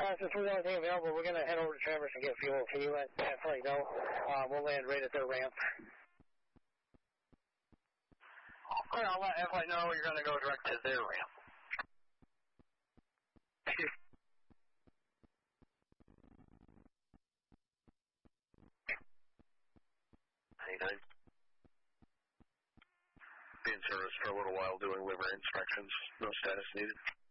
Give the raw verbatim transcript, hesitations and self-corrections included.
Uh, since we're the only thing available, we're going to head over to Traverse and get fuel. Can you let F-Flight know? Uh, we'll land right at their ramp. Okay, I'll let F-Flight know you're going to go direct to their ramp. ninety-nine. Be in service for a little while doing liver inspections. No status needed.